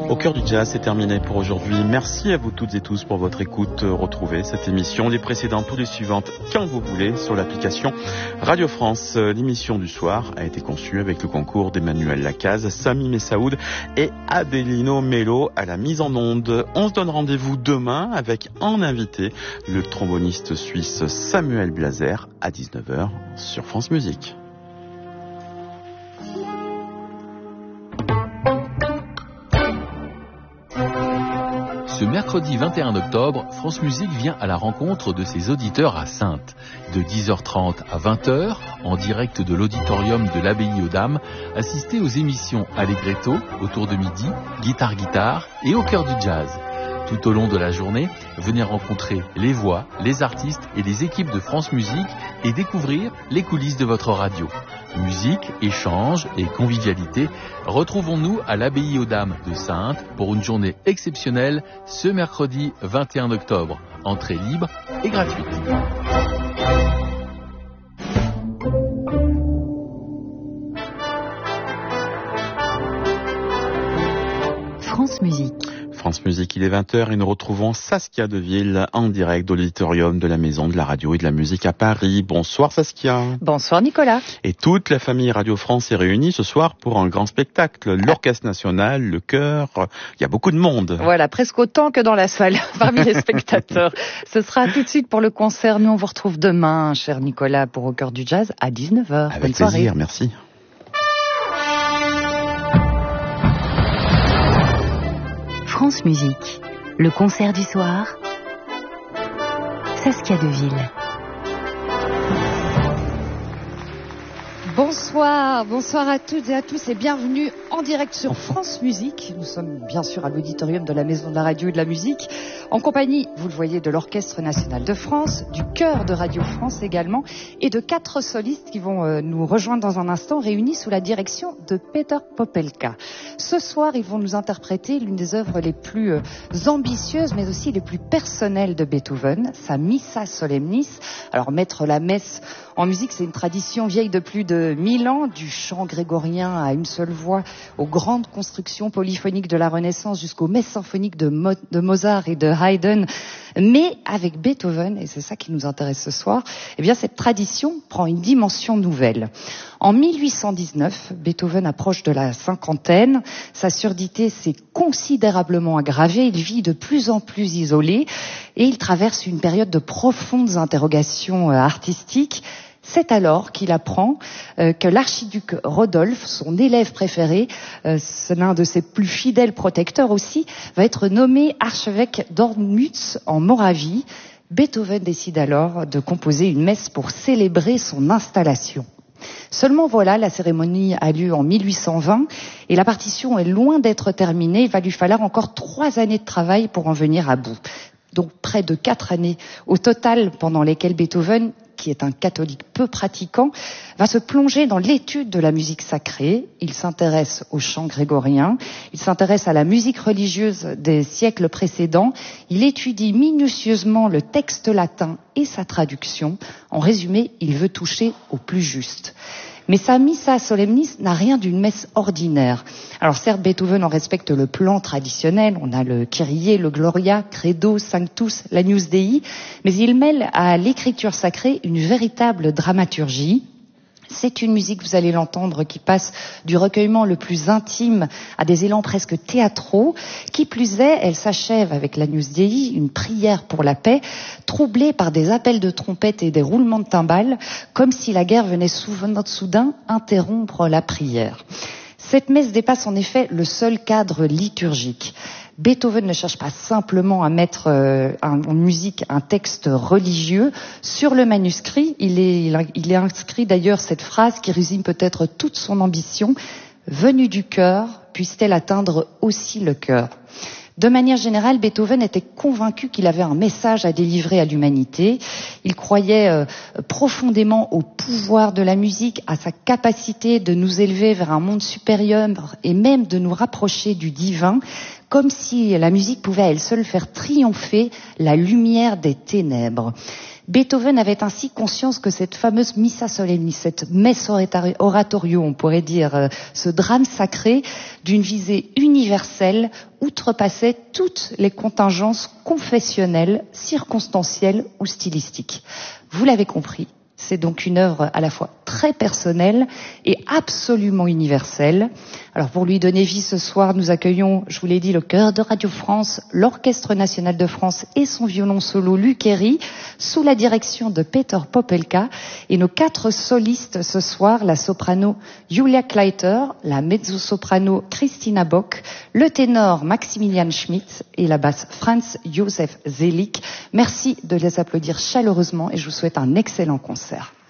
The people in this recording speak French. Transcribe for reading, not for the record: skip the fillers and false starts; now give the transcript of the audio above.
Au cœur du jazz, c'est terminé pour aujourd'hui. Merci à vous toutes et tous pour votre écoute. Retrouvez cette émission, les précédentes ou les suivantes, quand vous voulez, sur l'application Radio France. L'émission du soir a été conçue avec le concours d'Emmanuel Lacaze, Sami Messaoud et Adelino Melo à la mise en onde. On se donne rendez-vous demain avec en invité le tromboniste suisse Samuel Blaser à 19h sur France Musique. Ce mercredi 21 octobre, France Musique vient à la rencontre de ses auditeurs à Saintes. De 10h30 à 20h, en direct de l'auditorium de l'Abbaye aux Dames, assistez aux émissions Allegretto, autour de midi, Guitare et Au cœur du jazz. Tout au long de la journée, venez rencontrer les voix, les artistes et les équipes de France Musique et découvrir les coulisses de votre radio. Musique, échange et convivialité, retrouvons-nous à l'Abbaye aux Dames de Saintes pour une journée exceptionnelle ce mercredi 21 octobre. Entrée libre et gratuite. France Musique. France Musique, il est 20h et nous retrouvons Saskia Deville en direct de l'auditorium de la Maison de la Radio et de la Musique à Paris. Bonsoir Saskia. Bonsoir Nicolas. Et toute la famille Radio France est réunie ce soir pour un grand spectacle. L'Orchestre National, le chœur, il y a beaucoup de monde. Voilà, presque autant que dans la salle parmi les spectateurs. Ce sera tout de suite pour le concert. Nous on vous retrouve demain, cher Nicolas, pour Au cœur du jazz à 19h. Avec Bonne soirée. plaisir, merci. France Musique, le concert du soir, Saskia Deville. Bonsoir à toutes et à tous et bienvenue en direct sur France Musique. Nous sommes bien sûr à l'auditorium de la Maison de la Radio et de la Musique, en compagnie, vous le voyez, de l'Orchestre National de France, du chœur de Radio France également, et de 4 solistes qui vont nous rejoindre dans un instant, réunis sous la direction de Peter Popelka. Ce soir, ils vont nous interpréter l'une des œuvres les plus ambitieuses, mais aussi les plus personnelles de Beethoven, sa Missa Solemnis. Alors, mettre la messe en musique, c'est une tradition vieille de plus de 1000 ans, du chant grégorien à une seule voix, aux grandes constructions polyphoniques de la Renaissance jusqu'aux messes symphoniques de Mozart et de Haydn. Mais avec Beethoven, et c'est ça qui nous intéresse ce soir, eh bien cette tradition prend une dimension nouvelle. En 1819, Beethoven approche de la cinquantaine. Sa surdité s'est considérablement aggravée. Il vit de plus en plus isolé et il traverse une période de profondes interrogations artistiques. C'est alors qu'il apprend que l'archiduc Rodolphe, son élève préféré, l'un de ses plus fidèles protecteurs aussi, va être nommé archevêque d'Ormutz en Moravie. Beethoven décide alors de composer une messe pour célébrer son installation. Seulement voilà, la cérémonie a lieu en 1820 et la partition est loin d'être terminée. Il va lui falloir encore 3 années de travail pour en venir à bout. Donc près de 4 années au total pendant lesquelles Beethoven, qui est un catholique peu pratiquant, va se plonger dans l'étude de la musique sacrée. Il s'intéresse au chant grégorien, il s'intéresse à la musique religieuse des siècles précédents, il étudie minutieusement le texte latin et sa traduction. En résumé, il veut toucher au plus juste. Mais sa Missa Solemnis n'a rien d'une messe ordinaire. Alors certes, Beethoven en respecte le plan traditionnel, on a le Kyrie, le Gloria, Credo, Sanctus, l'Agnus Dei, mais il mêle à l'écriture sacrée une véritable dramaturgie. C'est une musique, vous allez l'entendre, qui passe du recueillement le plus intime à des élans presque théâtraux. Qui plus est, elle s'achève avec l'Agnus Dei, une prière pour la paix, troublée par des appels de trompette et des roulements de timbales, comme si la guerre venait soudain interrompre la prière. Cette messe dépasse en effet le seul cadre liturgique. Beethoven ne cherche pas simplement à mettre en musique un texte religieux. Sur le manuscrit, il est inscrit d'ailleurs cette phrase qui résume peut-être toute son ambition. « Venue du cœur, puisse-t-elle atteindre aussi le cœur ?» De manière générale, Beethoven était convaincu qu'il avait un message à délivrer à l'humanité. Il croyait profondément au pouvoir de la musique, à sa capacité de nous élever vers un monde supérieur et même de nous rapprocher du divin, comme si la musique pouvait à elle seule faire triompher la lumière des ténèbres. Beethoven avait ainsi conscience que cette fameuse Missa Solemnis, cette messe oratorio, on pourrait dire, ce drame sacré d'une visée universelle, outrepassait toutes les contingences confessionnelles, circonstancielles ou stylistiques. Vous l'avez compris, c'est donc une œuvre à la fois très personnelle et absolument universelle. Alors pour lui donner vie ce soir, nous accueillons, je vous l'ai dit, le chœur de Radio France, l'Orchestre National de France et son violon solo Luc Herry, sous la direction de Peter Popelka, et nos 4 solistes ce soir, la soprano Julia Kleiter, la mezzo-soprano Christina Bock, le ténor Maximilian Schmidt et la basse Franz Josef Zelig. Merci de les applaudir chaleureusement et je vous souhaite un excellent concert.